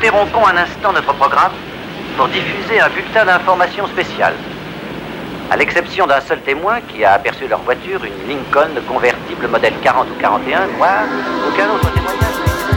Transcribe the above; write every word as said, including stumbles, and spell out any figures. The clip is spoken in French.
interrompons un instant notre programme pour diffuser un bulletin d'information spécial. À l'exception d'un seul témoin qui a aperçu leur voiture, une Lincoln convertible modèle quarante ou quarante et un, noire, aucun autre témoignage.